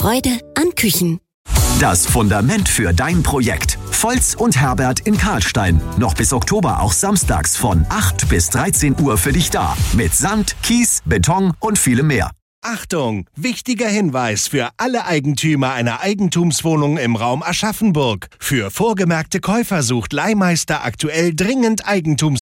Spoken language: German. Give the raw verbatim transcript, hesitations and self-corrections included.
Freude an Küchen. Das Fundament für dein Projekt. Volz und Herbert in Karlstein. Noch bis Oktober auch samstags von acht bis dreizehn Uhr für dich da. Mit Sand, Kies, Beton und vielem mehr. Achtung! Wichtiger Hinweis für alle Eigentümer einer Eigentumswohnung im Raum Aschaffenburg. Für vorgemerkte Käufer sucht Leihmeister aktuell dringend Eigentumswohnungen.